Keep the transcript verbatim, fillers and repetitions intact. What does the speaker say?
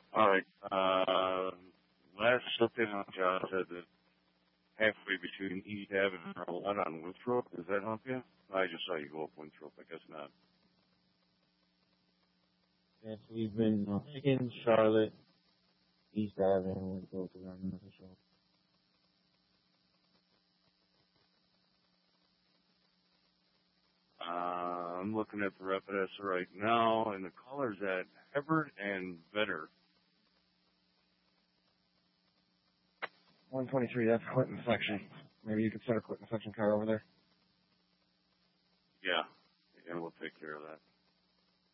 All right. Uh, last update on John said that halfway between East Ave and Route on Winthrop. Does that help you? I just saw you go up Winthrop. I guess not. Yes, we've been uh, Pickens, Charlotte, East Ave, and Winthrop around the show. Uh, I'm looking at the Rapides right now, and the color's at Hebert and Vedder. one twenty-three, that's Clinton section. Maybe you could send a Clinton section car over there. Yeah. Yeah, we'll take care of that.